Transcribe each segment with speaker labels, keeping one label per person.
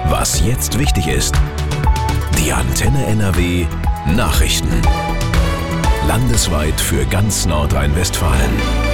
Speaker 1: Was jetzt wichtig ist. Die Antenne NRW Nachrichten. Landesweit für ganz Nordrhein-Westfalen.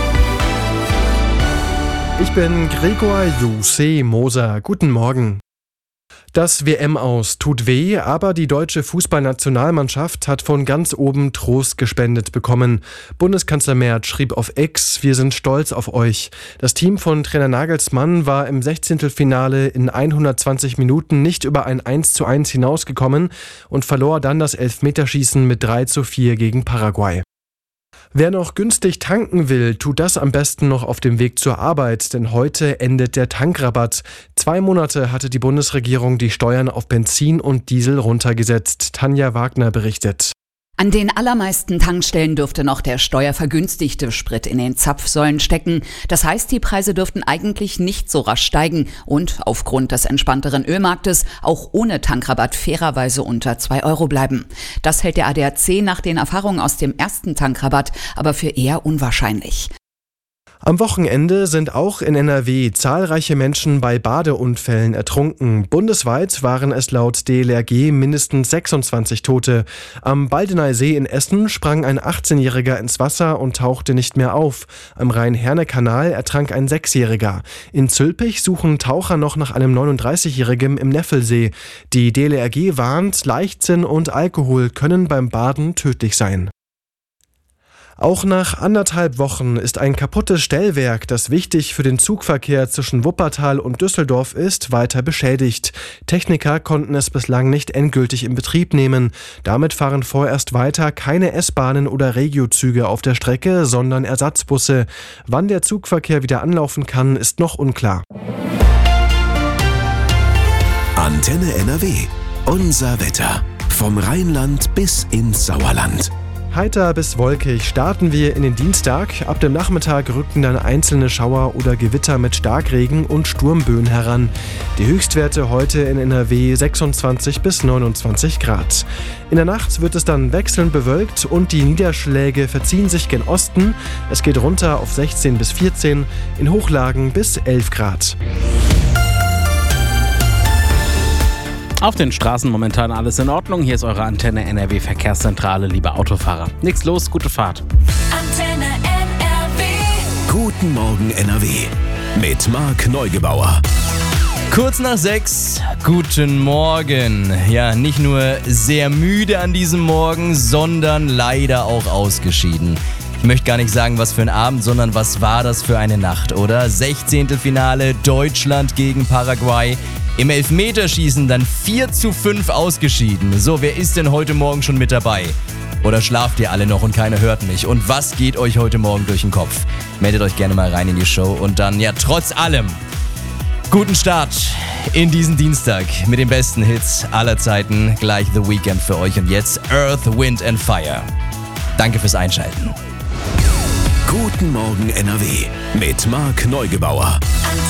Speaker 2: Ich bin Gregor Jose Moser. Guten Morgen. Das WM-Aus tut weh, aber die deutsche Fußballnationalmannschaft hat von ganz oben Trost gespendet bekommen. Bundeskanzler Merz schrieb auf X: Wir sind stolz auf euch. Das Team von Trainer Nagelsmann war im 16. Finale in 120 Minuten nicht über ein 1:1 hinausgekommen und verlor dann das Elfmeterschießen mit 3:4 gegen Paraguay. Wer noch günstig tanken will, tut das am besten noch auf dem Weg zur Arbeit, denn heute endet der Tankrabatt. 2 Monate hatte die Bundesregierung die Steuern auf Benzin und Diesel runtergesetzt. Tanja Wagner berichtet.
Speaker 3: An den allermeisten Tankstellen dürfte noch der steuervergünstigte Sprit in den Zapfsäulen stecken. Das heißt, die Preise dürften eigentlich nicht so rasch steigen und aufgrund des entspannteren Ölmarktes auch ohne Tankrabatt fairerweise unter 2 Euro bleiben. Das hält der ADAC nach den Erfahrungen aus dem ersten Tankrabatt aber für eher unwahrscheinlich.
Speaker 2: Am Wochenende sind auch in NRW zahlreiche Menschen bei Badeunfällen ertrunken. Bundesweit waren es laut DLRG mindestens 26 Tote. Am Baldeneysee in Essen sprang ein 18-Jähriger ins Wasser und tauchte nicht mehr auf. Am Rhein-Herne-Kanal ertrank ein 6-Jähriger. In Zülpich suchen Taucher noch nach einem 39-Jährigen im Neffelsee. Die DLRG warnt, Leichtsinn und Alkohol können beim Baden tödlich sein. Auch nach 1,5 Wochen ist ein kaputtes Stellwerk, das wichtig für den Zugverkehr zwischen Wuppertal und Düsseldorf ist, weiter beschädigt. Techniker konnten es bislang nicht endgültig in Betrieb nehmen. Damit fahren vorerst weiter keine S-Bahnen oder Regiozüge auf der Strecke, sondern Ersatzbusse. Wann der Zugverkehr wieder anlaufen kann, ist noch unklar.
Speaker 1: Antenne NRW. Unser Wetter. Vom Rheinland bis ins Sauerland.
Speaker 2: Heiter bis wolkig starten wir in den Dienstag. Ab dem Nachmittag rücken dann einzelne Schauer oder Gewitter mit Starkregen und Sturmböen heran. Die Höchstwerte heute in NRW 26 bis 29 Grad. In der Nacht wird es dann wechselnd bewölkt und die Niederschläge verziehen sich gen Osten. Es geht runter auf 16 bis 14, in Hochlagen bis 11 Grad.
Speaker 4: Auf den Straßen momentan alles in Ordnung. Hier ist eure Antenne NRW Verkehrszentrale, liebe Autofahrer. Nichts los, gute Fahrt.
Speaker 5: Antenne NRW.
Speaker 1: Guten Morgen NRW. Mit Marc Neugebauer.
Speaker 6: Kurz nach 6, guten Morgen. Ja, nicht nur sehr müde an diesem Morgen, sondern leider auch ausgeschieden. Ich möchte gar nicht sagen, was für ein Abend, sondern was war das für eine Nacht, oder? 16. Finale Deutschland gegen Paraguay. Im Elfmeterschießen dann 4:5 ausgeschieden. So, wer ist denn heute Morgen schon mit dabei? Oder schlaft ihr alle noch und keiner hört mich? Und was geht euch heute Morgen durch den Kopf? Meldet euch gerne mal rein in die Show und dann, ja, trotz allem, guten Start in diesen Dienstag mit den besten Hits aller Zeiten. Gleich The Weekend für euch und jetzt Earth, Wind and Fire. Danke fürs Einschalten.
Speaker 1: Guten Morgen NRW mit Marc Neugebauer.